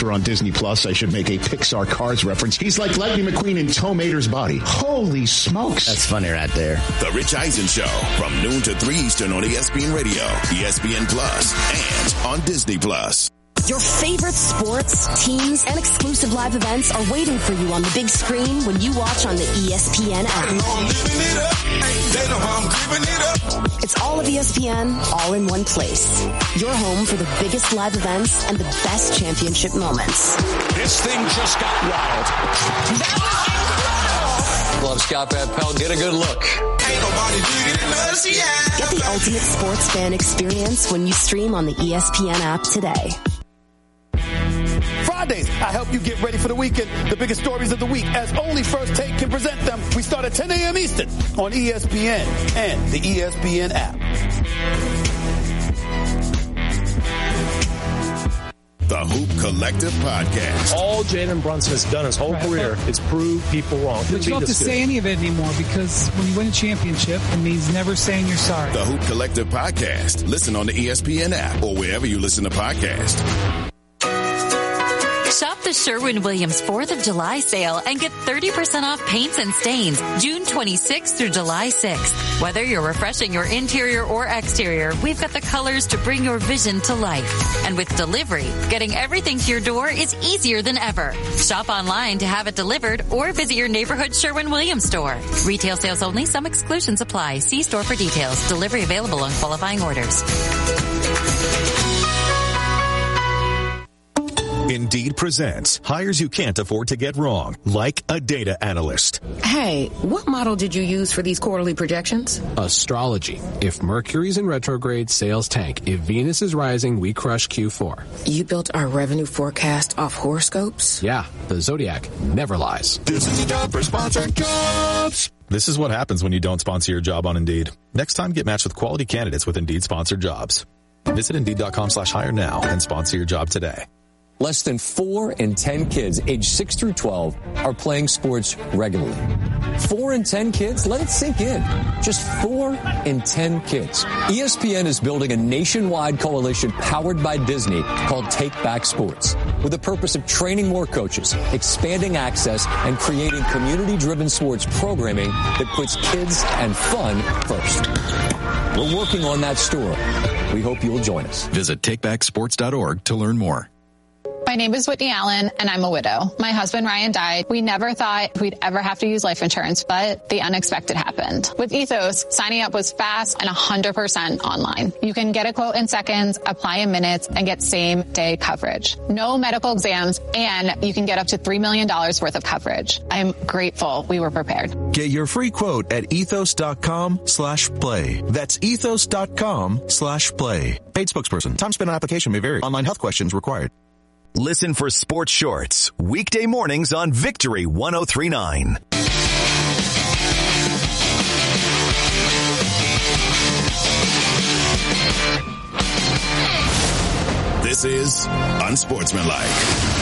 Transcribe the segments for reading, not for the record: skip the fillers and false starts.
Monster on Disney Plus. I should make a Pixar Cars reference. He's like Lightning McQueen in Tow Mater's body. Holy smokes. That's funny right there. The Rich Eisen Show from noon to 3 Eastern on ESPN Radio, ESPN Plus, and on Disney Plus. Your favorite sports, teams, and exclusive live events are waiting for you on the big screen when you watch on the ESPN app. It's all of ESPN, all in one place. Your home for the biggest live events and the best championship moments. This thing just got wild. Love Scott Van Pelt. Get a good look. Get the ultimate sports fan experience when you stream on the ESPN app today. Fridays, I help you get ready for the weekend. The biggest stories of the week, as only First Take can present them. We start at 10 a.m. Eastern on ESPN and the ESPN app. The Hoop Collective Podcast. All Jalen Brunson has done his whole career is prove people wrong. But you don't have to say any of it anymore, because when you win a championship, it means never saying you're sorry. The Hoop Collective Podcast. Listen on the ESPN app or wherever you listen to podcasts. Shop the Sherwin-Williams 4th of July sale and get 30% off paints and stains June 26th through July 6th. Whether you're refreshing your interior or exterior, we've got the colors to bring your vision to life. And with delivery, getting everything to your door is easier than ever. Shop online to have it delivered or visit your neighborhood Sherwin-Williams store. Retail sales only. Some exclusions apply. See store for details. Delivery available on qualifying orders. Indeed presents hires you can't afford to get wrong, like a data analyst. Hey, what model did you use for these quarterly projections? Astrology. If Mercury's in retrograde, sales tank. If Venus is rising, we crush Q4. You built our revenue forecast off horoscopes? Yeah, the Zodiac never lies. This is the job for sponsored jobs. This is what happens when you don't sponsor your job on Indeed. Next time, get matched with quality candidates with Indeed sponsored jobs. Visit Indeed.com/hire now and sponsor your job today. Less than 4 in 10 kids aged 6 through 12 are playing sports regularly. 4 in 10 kids? Let it sink in. Just 4 in 10 kids. ESPN is building a nationwide coalition powered by Disney called Take Back Sports, with the purpose of training more coaches, expanding access, and creating community-driven sports programming that puts kids and fun first. We're working on that story. We hope you'll join us. Visit takebacksports.org to learn more. My name is Whitney Allen, and I'm a widow. My husband, Ryan, died. We never thought we'd ever have to use life insurance, but the unexpected happened. With Ethos, signing up was fast and 100% online. You can get a quote in seconds, apply in minutes, and get same-day coverage. No medical exams, and you can get up to $3 million worth of coverage. I'm grateful we were prepared. Get your free quote at ethos.com/play. That's ethos.com/play. Paid spokesperson. Time spent on application may vary. Online health questions required. Listen for Sports Shorts, weekday mornings on Victory 103.9. This is Unsportsmanlike.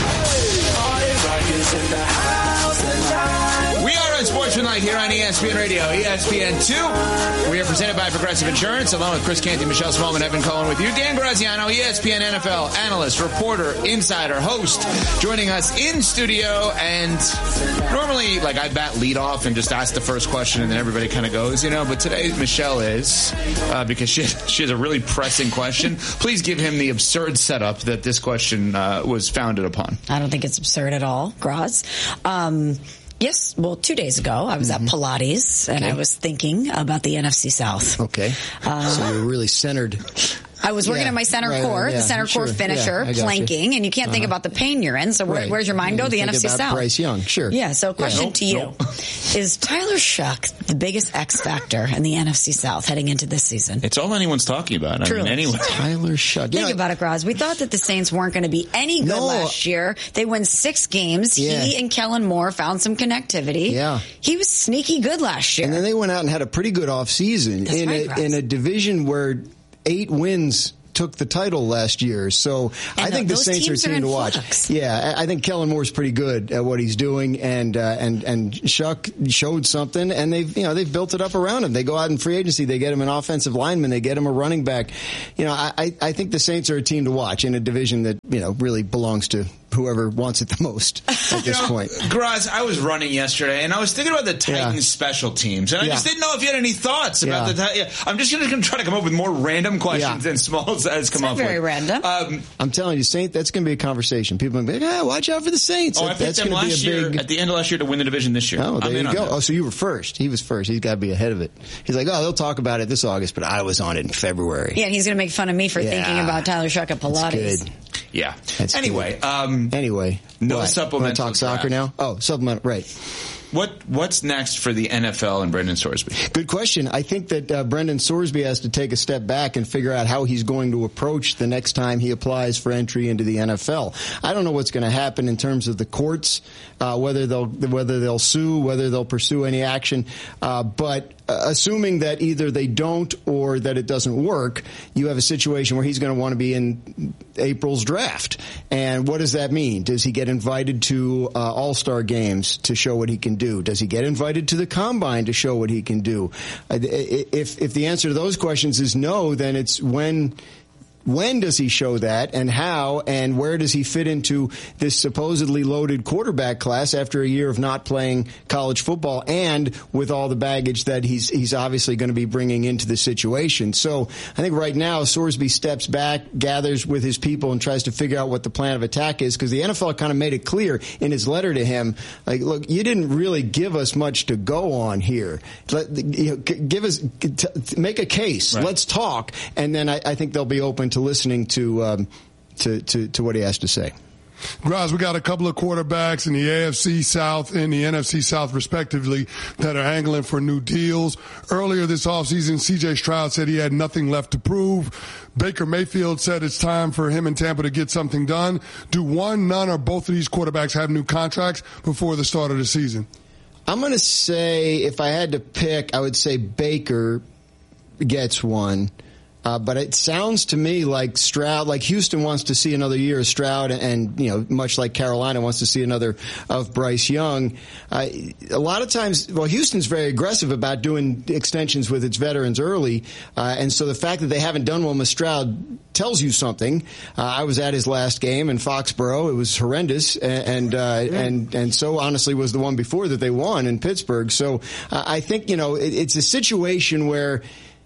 We are Unsportsmanlike here on ESPN Radio, ESPN2. We are presented by Progressive Insurance, along with Chris Canty, Michelle Smallman, Evan Cohen with you. Dan Graziano, ESPN NFL analyst, reporter, insider, host, joining us in studio. And normally, like, I bat lead off and just ask the first question, and then everybody kind of goes, you know. But today, Michelle is, because she has a really pressing question. Please give him the absurd setup that this question was founded upon. I don't think it's absurd at all, Graz. Yes, well, 2 days ago, I was at Pilates, and I was thinking about the NFC South. Okay. So you're really centered. I was working on my center core, the center core finisher, planking, and you can't think about the pain you're in, so where's your mind go? The NFC South. Bryce Young, sure. Yeah, so question to you. Is Tyler Shuck the biggest X factor in the NFC South heading into this season? It's all anyone's talking about. True. I mean, anyway. Tyler Shuck. Think about it, Graz. We thought that the Saints weren't going to be any good last year. They won 6 games. He and Kellen Moore found some connectivity. Yeah. He was sneaky good last year. And then they went out and had a pretty good offseason in a division where 8 wins took the title last year. So I think the Saints are a team to watch. Yeah, I think Kellen Moore's pretty good at what he's doing, and Shuck showed something, and they've built it up around him. They go out in free agency, they get him an offensive lineman, they get him a running back. I think the Saints are a team to watch in a division that really belongs to whoever wants it the most at this point. Graz, I was running yesterday, and I was thinking about the Titans special teams, and I just didn't know if you had any thoughts about the Titans. I'm just going to try to come up with more random questions than Smalls has come up with. Very random. I'm telling you, Saints, that's going to be a conversation. People are going to be like, watch out for the Saints. I picked them last year, at the end of last year, to win the division this year. Oh, there you go. Oh, so you were first. He was first. He's got to be ahead of it. He's like, they'll talk about it this August, but I was on it in February. Yeah, he's going to make fun of me for thinking about Tyler Shuck at Pilates. That's good. Yeah. That's anyway. No supplemental. Talk soccer now? Oh, supplemental. Right. What's next for the NFL and Brendan Sorsby? Good question. I think that Brendan Sorsby has to take a step back and figure out how he's going to approach the next time he applies for entry into the NFL. I don't know what's going to happen in terms of the courts, whether they'll sue, whether they'll pursue any action. But assuming that either they don't or that it doesn't work, you have a situation where he's going to want to be in April's draft. And what does that mean? Does he get invited to All-Star games to show what he can do? Does he get invited to the Combine to show what he can do? If the answer to those questions is no, then it's when does he show that, and how, and where does he fit into this supposedly loaded quarterback class after a year of not playing college football and with all the baggage that he's obviously going to be bringing into the situation. So I think right now Sorsby steps back, gathers with his people, and tries to figure out what the plan of attack is, because the NFL kind of made it clear in his letter to him, like, look, you didn't really give us much to go on here. Make a case. Right. Let's talk, and then I think they'll be open to listening to what he has to say. Graz, we got a couple of quarterbacks in the AFC South and the NFC South, respectively, that are angling for new deals. Earlier this offseason, C.J. Stroud said he had nothing left to prove. Baker Mayfield said it's time for him and Tampa to get something done. Do one, none, or both of these quarterbacks have new contracts before the start of the season? I'm going to say, if I had to pick, I would say Baker gets one. But it sounds to me like Stroud, like Houston wants to see another year of Stroud, and much like Carolina wants to see another of Bryce Young. A lot of times, Houston's very aggressive about doing extensions with its veterans early, and so the fact that they haven't done one with Stroud tells you something. I was at his last game in Foxborough. It was horrendous, and so honestly was the one before that they won in Pittsburgh. So I think it's a situation where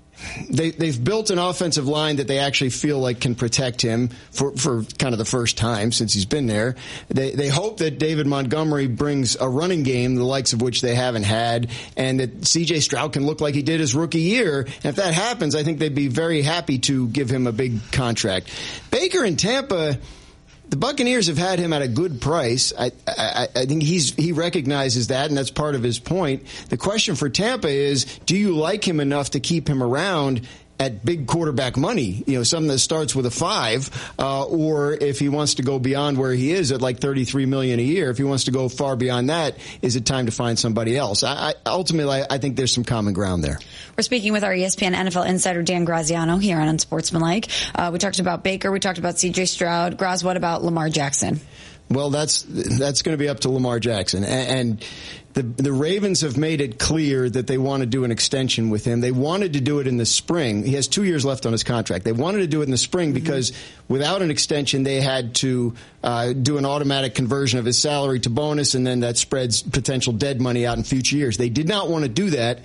they've built an offensive line that they actually feel like can protect him for kind of the first time since he's been there. They hope that David Montgomery brings a running game, the likes of which they haven't had, and that C.J. Stroud can look like he did his rookie year. And if that happens, I think they'd be very happy to give him a big contract. Baker in Tampa, the Buccaneers have had him at a good price. I think he recognizes that, and that's part of his point. The question for Tampa is, do you like him enough to keep him around at big quarterback money, something that starts with a 5, or if he wants to go beyond where he is at like $33 million a year, if he wants to go far beyond that, is it time to find somebody else? Ultimately, I think there's some common ground there. We're speaking with our ESPN NFL insider, Dan Graziano, here on Unsportsmanlike. We talked about Baker. We talked about C.J. Stroud. Graz, what about Lamar Jackson? Well, that's going to be up to Lamar Jackson. And the Ravens have made it clear that they want to do an extension with him. They wanted to do it in the spring. He has 2 years left on his contract. They wanted to do it in the spring because without an extension, they had to do an automatic conversion of his salary to bonus, and then that spreads potential dead money out in future years. They did not want to do that,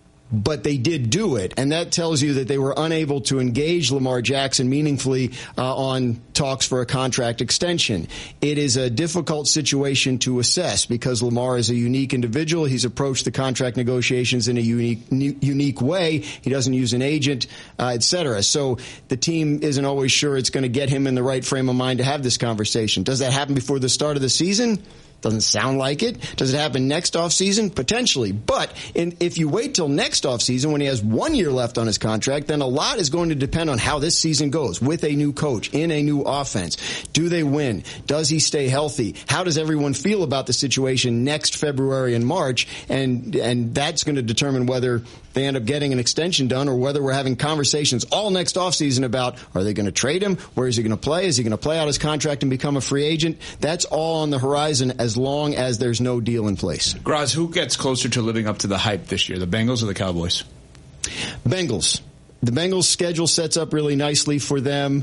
but they did do it, and that tells you that they were unable to engage Lamar Jackson meaningfully on talks for a contract extension. It is a difficult situation to assess because Lamar is a unique individual. He's approached the contract negotiations in a unique way. He doesn't use an agent, etc. So the team isn't always sure it's going to get him in the right frame of mind to have this conversation. Does that happen before the start of the season? Doesn't sound like it. Does it happen next offseason? Potentially. But if you wait till next offseason when he has 1 year left on his contract, then a lot is going to depend on how this season goes with a new coach in a new offense. Do they win? Does he stay healthy? How does everyone feel about the situation next February and March? And that's going to determine whether they end up getting an extension done or whether we're having conversations all next offseason about, are they going to trade him? Where is he going to play? Is he going to play out his contract and become a free agent? That's all on the horizon as long as there's no deal in place. Graz, who gets closer to living up to the hype this year, the Bengals or the Cowboys? Bengals. The Bengals' schedule sets up really nicely for them.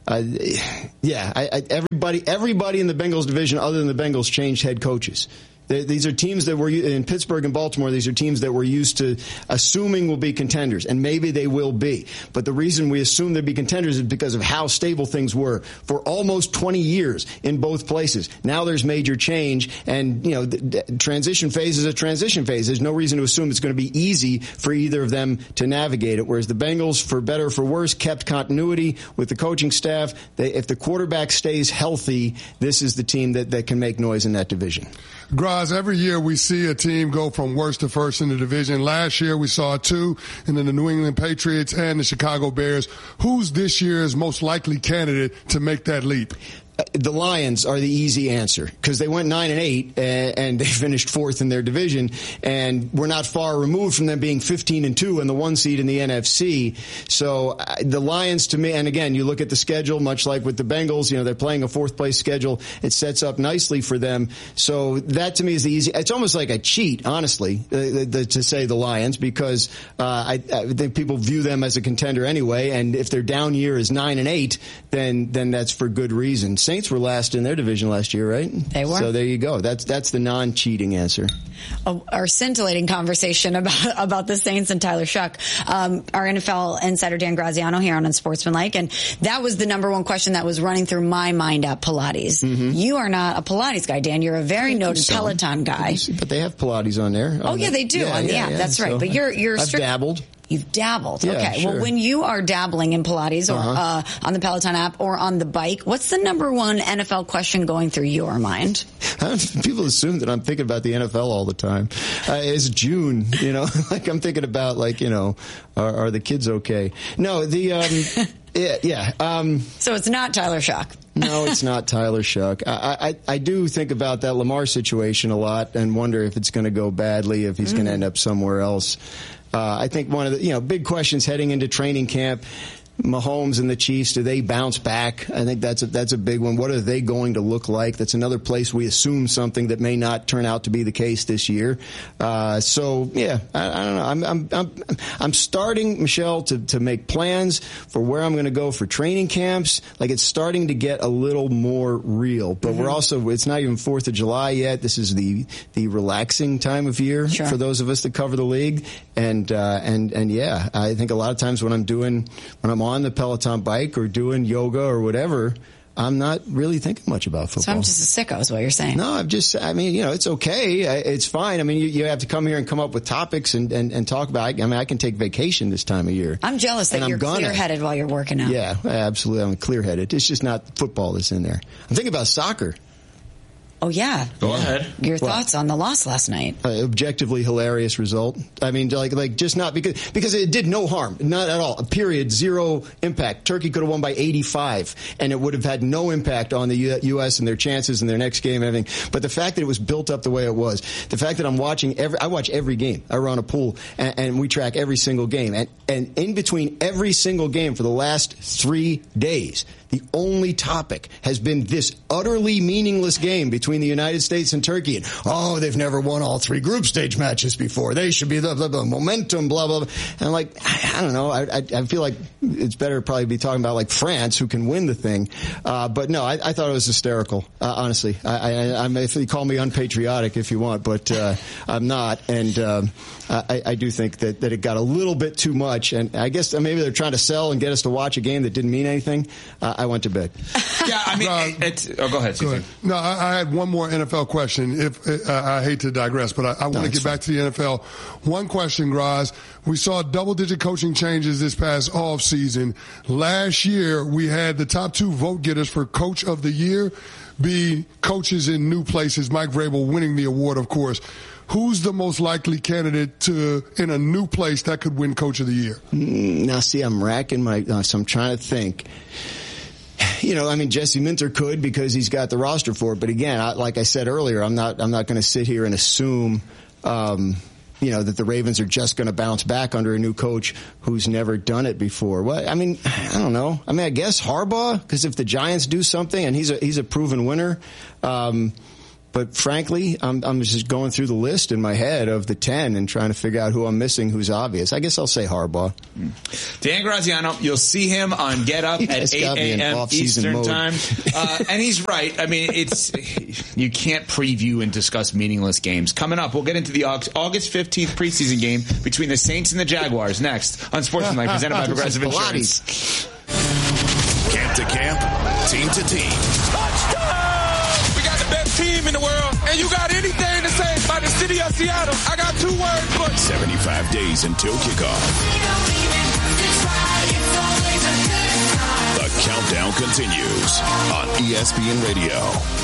everybody in the Bengals division other than the Bengals changed head coaches. These are teams that were in Pittsburgh and Baltimore. These are teams that we're used to assuming will be contenders, and maybe they will be. But the reason we assume they'll be contenders is because of how stable things were for almost 20 years in both places. Now there's major change, and the transition phase is a transition phase. There's no reason to assume it's going to be easy for either of them to navigate it. Whereas the Bengals, for better or for worse, kept continuity with the coaching staff. If the quarterback stays healthy, this is the team that can make noise in that division. Graz, every year we see a team go from worst to first in the division. Last year we saw two, and then the New England Patriots and the Chicago Bears. Who's this year's most likely candidate to make that leap? The Lions are the easy answer because they went 9-8 and they finished fourth in their division, and we're not far removed from them being 15-2 and the 1 seed in the NFC. So the Lions, to me, and again, you look at the schedule, much like with the Bengals, they're playing a fourth place schedule. It sets up nicely for them. So that to me is the easy. It's almost like a cheat, honestly, to say the Lions, because I think people view them as a contender anyway. And if their down year is 9-8, then that's for good reason. Saints were last in their division last year, right? They were. So there you go. That's the non-cheating answer. Our scintillating conversation about the Saints and Tyler Shuck. Our NFL insider Dan Graziano here on Unsportsmanlike, and that was the number one question that was running through my mind at Pilates. Mm-hmm. You are not a Pilates guy, Dan. You're a very noted Peloton guy. But they have Pilates on there. Yeah, they do. Yeah, that's right. So but you're I've dabbled. You've dabbled. Yeah, okay. Sure. Well, when you are dabbling in Pilates or on the Peloton app or on the bike, what's the number one NFL question going through your mind? People assume that I'm thinking about the NFL all the time. It's June, like I'm thinking about are the kids okay? No, So it's not Tyler Shuck. No, it's not Tyler Shuck. I do think about that Lamar situation a lot and wonder if it's going to go badly, if he's going to end up somewhere else. I think one of the big questions heading into training camp, Mahomes and the Chiefs, do they bounce back? I think that's a big one. What are they going to look like? That's another place we assume something that may not turn out to be the case this year. I don't know. I'm starting, Michelle, to make plans for where I'm going to go for training camps. Like, it's starting to get a little more real. But we're also, it's not even 4th of July yet. This is the relaxing time of year for those of us that cover the league. And I think a lot of times when I'm on the Peloton bike or doing yoga or whatever, I'm not really thinking much about football. So I'm just a sicko is what you're saying. No, it's okay. It's fine. I mean, you have to come here and come up with topics and talk about it. I can take vacation this time of year. I'm jealous that you're clear-headed while you're working out. Yeah, absolutely. I'm clear-headed. It's just not football that's in there. I'm thinking about soccer. Oh, yeah. Go ahead. Your thoughts on the loss last night? Objectively hilarious result. I mean, just not because it did no harm. Not at all. Period. Zero impact. Turkey could have won by 85, and it would have had no impact on the U.S. and their chances in their next game and everything. But the fact that it was built up the way it was, the fact that I watch every game. I run a pool, and we track every single game. And in between every single game for the last 3 days, the only topic has been this utterly meaningless game between the United States and Turkey. And, they've never won all 3 group stage matches before. They should be the momentum, blah, blah, blah. And I'm like, I don't know. I feel like it's better to probably be talking about like France, who can win the thing. But no, I thought it was hysterical, honestly. If you call me unpatriotic if you want, but I'm not. And I do think that it got a little bit too much. And I guess maybe they're trying to sell and get us to watch a game that didn't mean anything. I went to bed. Yeah, I mean, go ahead. No, I had one more NFL question. I hate to digress, but I want to get back to the NFL. One question, Graz. We saw double-digit coaching changes this past offseason. Last year, we had the top 2 vote getters for Coach of the Year be coaches in new places. Mike Vrabel winning the award, of course. Who's the most likely candidate in a new place that could win Coach of the Year? Now, see, I'm racking so I'm trying to think. Jesse Minter could because he's got the roster for it. But again, like I said earlier, I'm not going to sit here and assume, that the Ravens are just going to bounce back under a new coach who's never done it before. I don't know. I guess Harbaugh, because if the Giants do something and he's a proven winner, but But frankly, I'm just going through the list in my head of the 10 and trying to figure out who I'm missing, who's obvious. I guess I'll say Harbaugh. Dan Graziano, you'll see him on Get Up at 8 a.m. Eastern Time. And he's right. I mean, you can't preview and discuss meaningless games. Coming up, we'll get into the August 15th preseason game between the Saints and the Jaguars next on Sportsmanlike, presented by Progressive Insurance. Camp to camp, team to team. Touchdown! We got the best team in the world, and you got anything to say about the city of Seattle? I got 2 words for you. 75 days until kickoff. The countdown continues on ESPN Radio.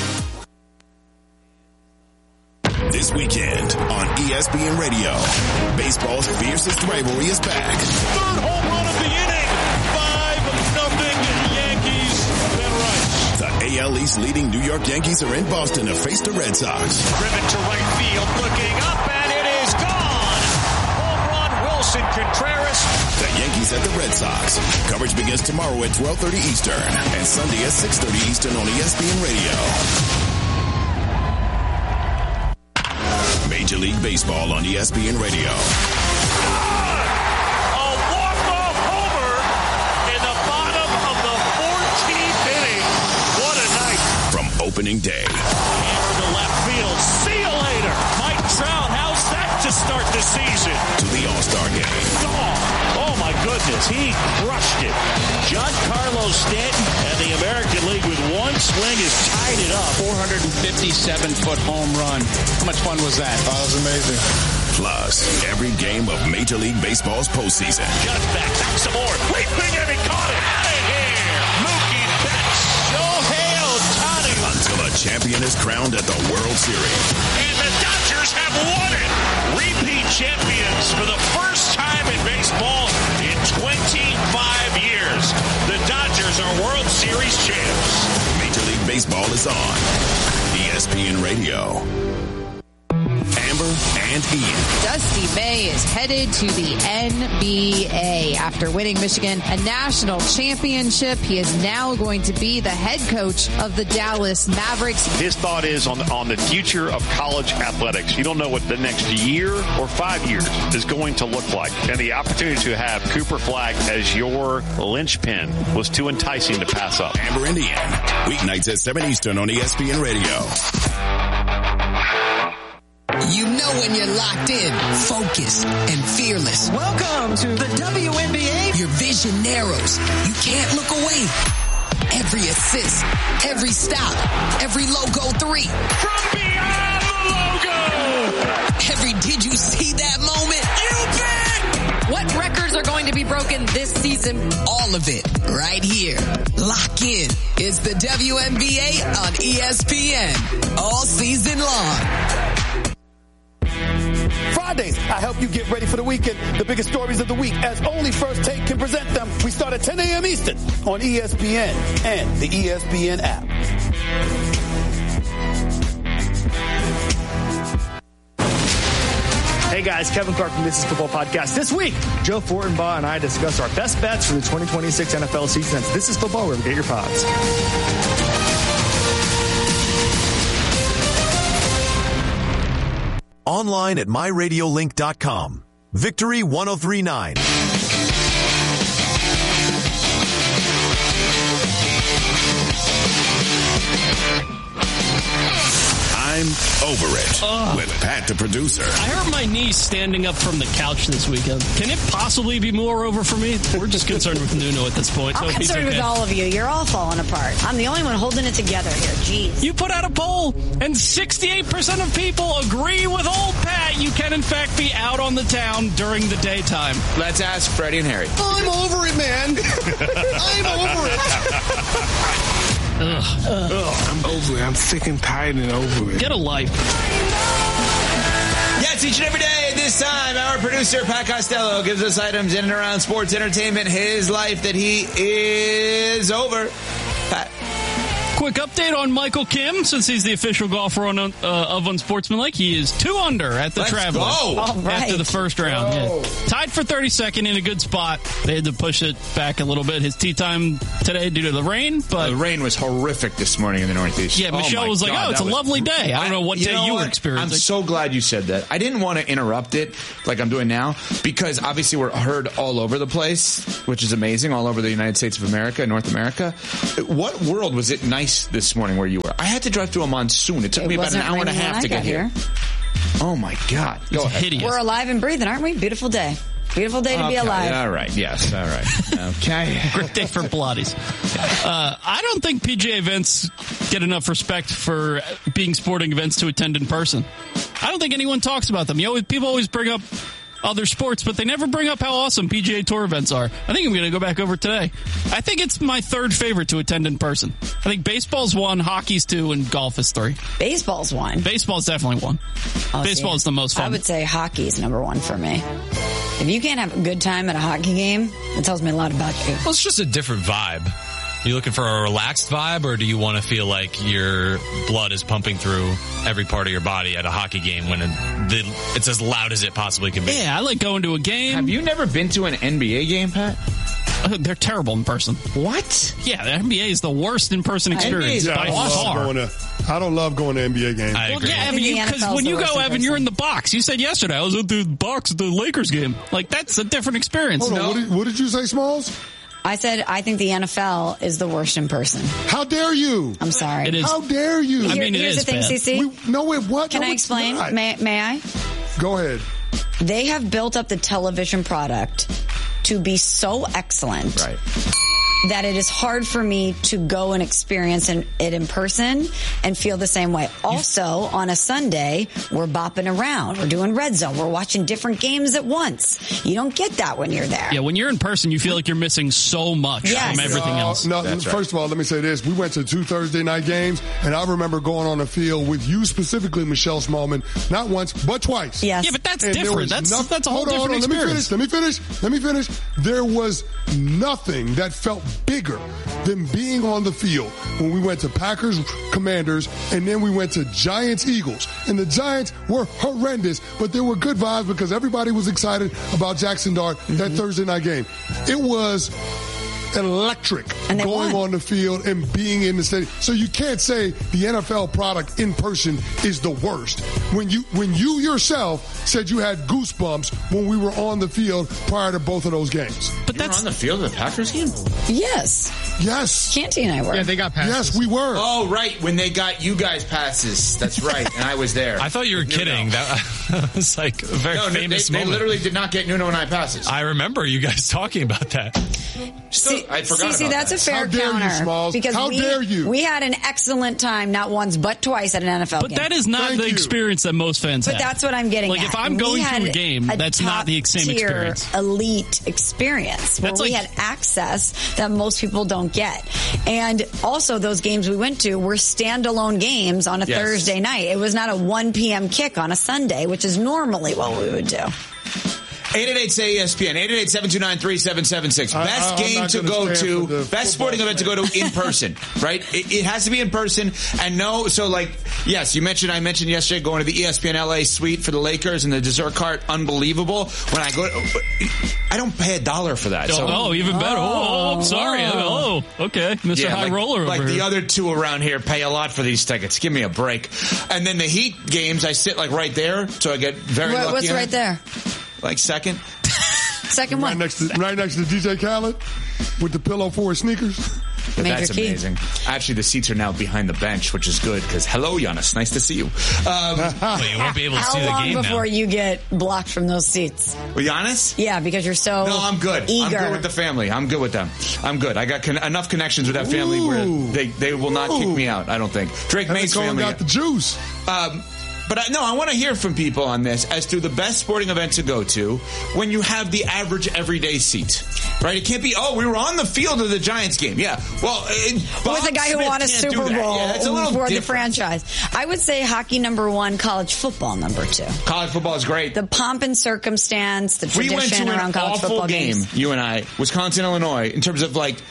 This weekend on ESPN Radio, baseball's fiercest rivalry is back. 3rd home run of the inning. 5-0 Yankees. Ben Rice. The AL East leading New York Yankees are in Boston to face the Red Sox. Driven to right field, looking up, and it is gone. Home run, Wilson Contreras. The Yankees at the Red Sox. Coverage begins tomorrow at 12:30 Eastern and Sunday at 6:30 Eastern on ESPN Radio. Major League Baseball on ESPN Radio. A walk-off homer in the bottom of the 14th inning. What a night. From opening day. Hammer to left field. See you later. Mike Trout, how's that to start the season? To the All-Star game. Oh my goodness, he crushed it. Giancarlo Stanton and the American League with one swing has tied it up. 457-foot home run. How much fun was that? Oh, that was amazing. Plus, every game of Major League Baseball's postseason. Judge back some more. Leaping and he caught it. Out of here. Mookie Betts. Shohei Ohtani. Until a champion is crowned at the World Series. And the Dodgers have won it. Repeat champions for the first time in baseball in 25 years. The Dodgers are World Series champs. Major League Baseball is on ESPN Radio. Amber and Ian. Dusty May is headed to the NBA. After winning Michigan a national championship, he is now going to be the head coach of the Dallas Mavericks. His thought is on the future of college athletics. You don't know what the next year or 5 years is going to look like. And the opportunity to have Cooper Flagg as your linchpin was too enticing to pass up. Amber and Ian, weeknights at 7 Eastern on ESPN Radio. You know when you're locked in, focused, and fearless. Welcome to the WNBA. Your vision narrows. You can't look away. Every assist, every stop, every logo 3. From beyond the logo. Every did you see that moment? You bet! What records are going to be broken this season? All of it right here. Lock in. It's the WNBA on ESPN. All season long. Fridays, I help you get ready for the weekend. The biggest stories of the week, as only First Take can present them. We start at 10 a.m. Eastern on ESPN and the ESPN app. Hey guys, Kevin Clark from This Is Football Podcast. This week, Joe Fortenbaugh and I discuss our best bets for the 2026 NFL season. That's This Is Football, where we get your pods. Online at myradiolink.com. Victory 1039. I'm over it with Pat the producer. I hurt my knee standing up from the couch this weekend. Can it possibly be more over for me? We're just concerned with Nuno at this point. I'm concerned with all of you. You're all falling apart. I'm the only one holding it together here. Jeez. You put out a poll, and 68% of people agree with old Pat. You can, in fact, be out on the town during the daytime. Let's ask Freddie and Harry. I'm over it, man. I'm over it. I'm over it. I'm sick and tired and over it. Get a life. Yes, each and every day at this time, our producer, Pat Costello, gives us items in and around sports entertainment, his life that he is over. Pat. quick update on Michael Kim, since he's the official golfer of Unsportsmanlike. He is 2 under at the Travelers after the first round. Yeah. Tied for 32nd in a good spot. They had to push it back a little bit. His tee time today due to the rain, but the rain was horrific this morning in the Northeast. Yeah, Michelle was like, it's a lovely day. I don't know what day you were experiencing. I'm so glad you said that. I didn't want to interrupt it like I'm doing now, because obviously we're heard all over the place, which is amazing, all over the United States of America, North America. What world was it nice this morning where you were? I had to drive through a monsoon. It took me about an hour and a half to get here. Oh my God. Go ahead. Hideous. We're alive and breathing, aren't we? Beautiful day. Beautiful day to be alive. All right. Yes. All right. Okay. Great day for Pilates. I don't think PGA events get enough respect for being sporting events to attend in person. I don't think anyone talks about them. People always bring up other sports, but they never bring up how awesome PGA Tour events are. I think I'm going to go back over today. I think it's my third favorite to attend in person. I think baseball's 1, hockey's 2, and golf is 3. Baseball's 1. Baseball's definitely 1. Baseball is the most fun. I would say hockey's number 1 for me. If you can't have a good time at a hockey game, it tells me a lot about you. Well, it's just a different vibe. Are you looking for a relaxed vibe, or do you want to feel like your blood is pumping through every part of your body at a hockey game when it's as loud as it possibly can be? Yeah, I like going to a game. Have you never been to an NBA game, Pat? They're terrible in person. What? Yeah, the NBA is the worst in-person experience by far. I don't love going to NBA games. I agree. Yeah, Evan, because when you go, Evan, you're in the box. You said yesterday, I was at the box at the Lakers game. Like, that's a different experience. Hold on, what did you say, Smalls? I said I think the NFL is the worst in person. How dare you? I'm sorry. It is. How dare you? Here's the thing, CC. No, it what? Can I explain? May I? Go ahead. They have built up the television product to be so excellent. Right. That it is hard for me to go and experience it in person and feel the same way. Also, on a Sunday, we're bopping around. We're doing Red Zone. We're watching different games at once. You don't get that when you're there. Yeah, when you're in person, you feel like you're missing so much from everything else. No, first of all, let me say this. We went to 2 Thursday night games, and I remember going on the field with you specifically, Michelle Smallman, not once, but twice. Yes. Yeah, but that's different. That's a whole different experience. Let me finish. There was nothing that felt bigger than being on the field when we went to Packers, Commanders, and then we went to Giants, Eagles. And the Giants were horrendous, but there were good vibes because everybody was excited about Jackson Dart, that Thursday night game. It was electric going on the field and being in the stadium. So you can't say the NFL product in person is the worst. When you yourself said you had goosebumps when we were on the field prior to both of those games. But that's on the field of the Packers game? Yes. Canty and I were. Yeah, they got passes. Yes, we were. Oh, right. When they got you guys passes. That's right. And I was there. I thought you were kidding. That was like a very famous moment. They literally did not get Nuno and I passes. I remember you guys talking about that. I forgot about that's that. a fair counter. How dare you, Smalls? Because How dare you? We had an excellent time, not once, but twice at an NFL game. But that is not the experience that most fans have. But that's what I'm getting at. Like, if I'm going to a game, that's not the same experience. Elite experience where we had access that most people don't get. And also, those games we went to were standalone games on a Thursday night. It was not a 1 p.m. kick on a Sunday, which is normally what we would do. 888-ESPN, 888-729-3776. Best game to go to, best sporting event to go to in person, right? It has to be in person. And yes, I mentioned yesterday going to the ESPN LA suite for the Lakers and the dessert cart, unbelievable. When I go, I don't pay $1 for that. Even better. I'm sorry. Okay. Mr. High Roller over here. The other two around here pay a lot for these tickets. Give me a break. And then the Heat games, I sit right there, so I get very lucky. What's right there? Second. Second one. Right next to DJ Khaled with the pillow for his sneakers. That's amazing. Actually, the seats are now behind the bench, which is good because, hello, Giannis. Nice to see you. You won't be able to see the game now. How long before you get blocked from those seats? With Giannis? Yeah, because you're so No, I'm good. Eager. I'm good with the family. I'm good with them. I'm good. I got enough connections with that family where they will not kick me out, I don't think. Drake May's family got the juice. But I want to hear from people on this as to the best sporting event to go to when you have the average everyday seat, right? It can't be, we were on the field of the Giants game. Yeah. Well, with a guy who won a Super Bowl for the franchise. I would say hockey number 1, college football number 2. College football is great. The pomp and circumstance, the tradition around college football games. You and I, Wisconsin, Illinois, in terms of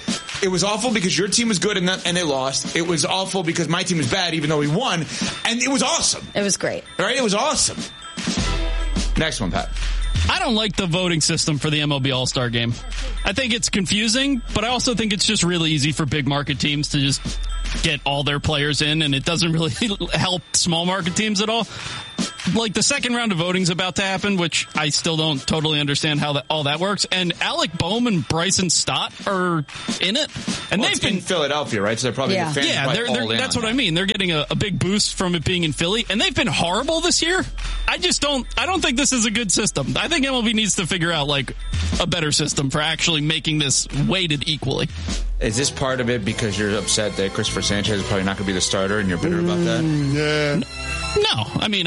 It was awful because your team was good and they lost. It was awful because my team was bad even though we won. And it was awesome. It was great. Right? It was awesome. Next one, Pat. I don't like the voting system for the MLB All-Star Game. I think it's confusing, but I also think it's just really easy for big market teams to just get all their players in, and it doesn't really help small market teams at all. Like, the second round of voting is about to happen, which I still don't totally understand how all that works. And Alec Bohm and Bryson Stott are in it, and they've been in Philadelphia, right? So they're probably the fans. Yeah, that's what I mean. They're getting a big boost from it being in Philly, and they've been horrible this year. I don't think this is a good system. I think MLB needs to figure out like a better system for actually making this weighted equally. Is this part of it because you're upset that Christopher Sanchez is probably not going to be the starter and you're bitter about that? Yeah. No, I mean,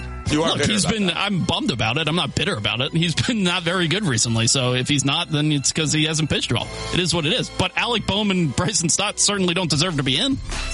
I'm bummed about it. I'm not bitter about it. He's been not very good recently. So if he's not, then it's because he hasn't pitched well. It is what it is. But Alec Bohm and Bryson Stott certainly don't deserve to be in.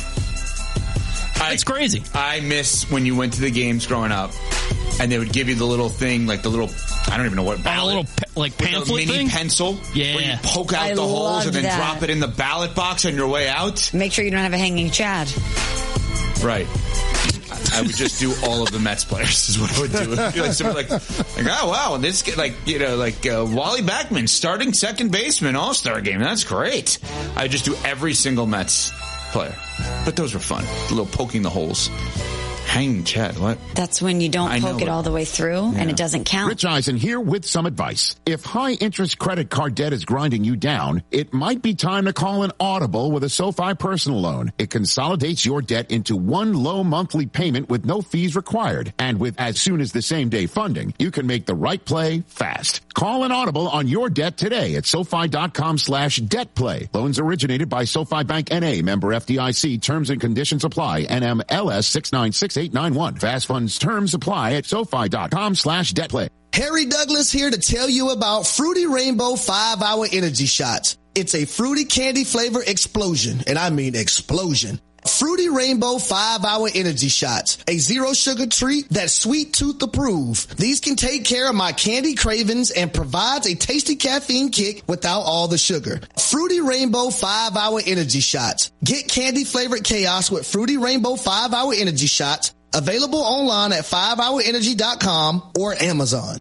It's crazy. I miss when you went to the games growing up and they would give you the little thing, like the little, I don't even know what ballot. A little pamphlet mini thing? pencil. Yeah. Where you poke out the holes and then drop it in the ballot box on your way out. Make sure you don't have a hanging Chad. Right. I would just do all of the Mets players is what I would do. It'd be like, oh wow, this Wally Backman starting second baseman All-Star game. That's great. I just do every single Mets player. But those were fun. A little poking the holes. Hanging Chad, what? That's when you don't poke it all the way through and it doesn't count. Rich Eisen here with some advice. If high-interest credit card debt is grinding you down, it might be time to call an Audible with a SoFi personal loan. It consolidates your debt into one low monthly payment with no fees required. And with as soon as the same-day funding, you can make the right play fast. Call an Audible on your debt today at SoFi.com/debtplay. Loans originated by SoFi Bank N.A., member FDIC. Terms and conditions apply. NMLS 696-891. Fast funds terms apply at SoFi.com/debtplay. Harry Douglas here to tell you about Fruity Rainbow 5-Hour Energy Shots. It's a fruity candy flavor explosion, and I mean explosion. Fruity Rainbow 5-Hour Energy Shots, a zero sugar treat that's sweet tooth approved. These can take care of my candy cravings and provides a tasty caffeine kick without all the sugar. Fruity Rainbow 5-Hour Energy Shots. Get candy flavored chaos with Fruity Rainbow 5-Hour Energy Shots. Available online at 5hourenergy.com or Amazon.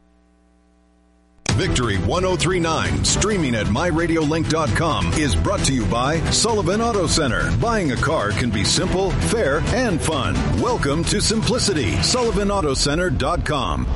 Victory 1039, streaming at myradiolink.com, is brought to you by Sullivan Auto Center. Buying a car can be simple, fair, and fun. Welcome to simplicity. SullivanAutoCenter.com.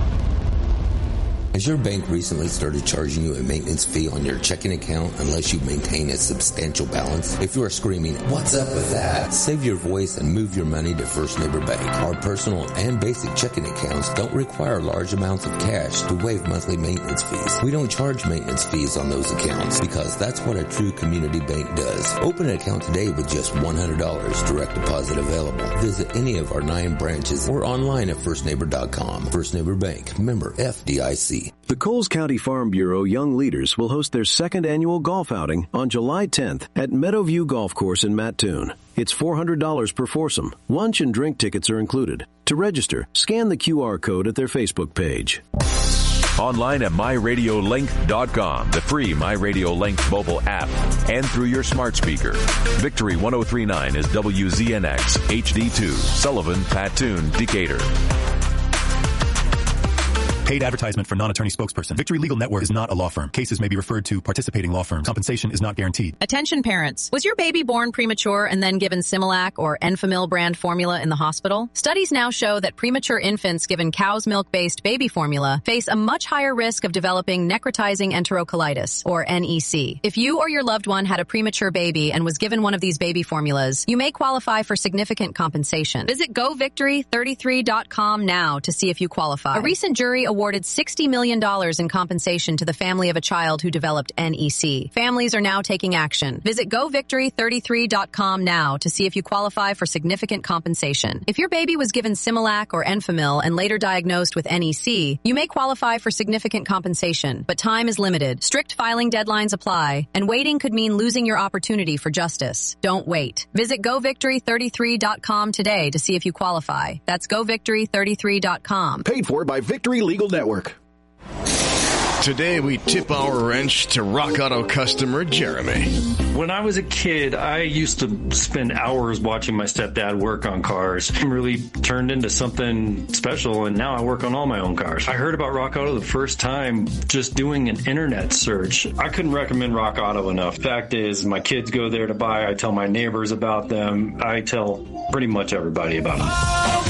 Has your bank recently started charging you a maintenance fee on your checking account unless you maintain a substantial balance? If you are screaming, "What's up with that?" save your voice and move your money to First Neighbor Bank. Our personal and basic checking accounts don't require large amounts of cash to waive monthly maintenance fees. We don't charge maintenance fees on those accounts because that's what a true community bank does. Open an account today with just $100, direct deposit available. Visit any of our 9 branches or online at firstneighbor.com. First Neighbor Bank, member FDIC. The Coles County Farm Bureau Young Leaders will host their second annual golf outing on July 10th at Meadowview Golf Course in Mattoon. It's $400 per foursome. Lunch and drink tickets are included. To register, scan the QR code at their Facebook page. Online at myradiolink.com, the free MyRadio mobile app, and through your smart speaker. Victory 1039 is WZNX HD2, Sullivan, Mattoon, Decatur. Paid advertisement for non-attorney spokesperson. Victory Legal Network is not a law firm. Cases may be referred to participating law firms. Compensation is not guaranteed. Attention parents. Was your baby born premature and then given Similac or Enfamil brand formula in the hospital? Studies now show that premature infants given cow's milk-based baby formula face a much higher risk of developing necrotizing enterocolitis, or NEC. If you or your loved one had a premature baby and was given one of these baby formulas, you may qualify for significant compensation. Visit govictory33.com now to see if you qualify. A recent jury awarded $60 million in compensation to the family of a child who developed NEC. Families are now taking action. Visit govictory33.com now to see if you qualify for significant compensation. If your baby was given Similac or Enfamil and later diagnosed with NEC, you may qualify for significant compensation, but time is limited. Strict filing deadlines apply, and waiting could mean losing your opportunity for justice. Don't wait. Visit govictory33.com today to see if you qualify. That's govictory33.com. Paid for by Victory Legal Network. Today, we tip our wrench to Rock Auto customer Jeremy. When I was a kid, I used to spend hours watching my stepdad work on cars. It really turned into something special, and now I work on all my own cars. I heard about Rock Auto the first time just doing an internet search. I couldn't recommend Rock Auto enough. Fact is, my kids go there to buy. I tell my neighbors about them. I tell pretty much everybody about them.